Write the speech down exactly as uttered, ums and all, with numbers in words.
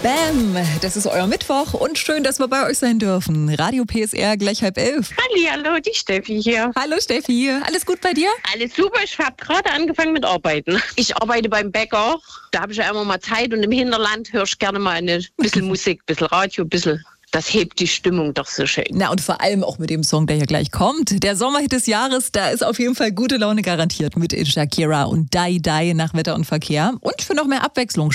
Bam, das ist euer Mittwoch und schön, dass wir bei euch sein dürfen. Radio P S R gleich halb elf. Hallihallo, die Steffi hier. Hallo Steffi, alles gut bei dir? Alles super, ich habe gerade angefangen mit Arbeiten. Ich arbeite beim Bäcker, da habe ich ja immer mal Zeit und im Hinterland höre ich gerne mal ein bisschen Musik, ein bisschen Radio, ein bisschen. Das hebt die Stimmung doch so schön. Na und vor allem auch mit dem Song, der hier gleich kommt. Der Sommerhit des Jahres, da ist auf jeden Fall gute Laune garantiert mit Shakira und Die Die nach Wetter und Verkehr. Und für noch mehr Abwechslung